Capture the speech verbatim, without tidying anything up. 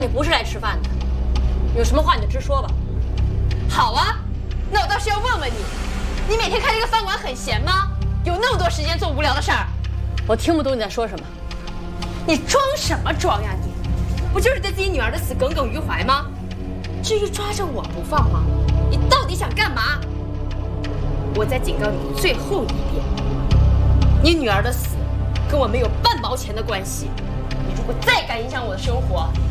你不是来吃饭的，有什么话你就直说吧。 好啊，那我倒是要问问你，你每天开这个饭馆很闲吗？有那么多时间做无聊的事儿？ 我听不懂你在说什么。 你装什么装呀你？不就是对自己女儿的死耿耿于怀吗？至于抓着我不放吗？你到底想干嘛？我再警告你最后一遍，你女儿的死跟我没有半毛钱的关系。你如果再敢影响我的生活，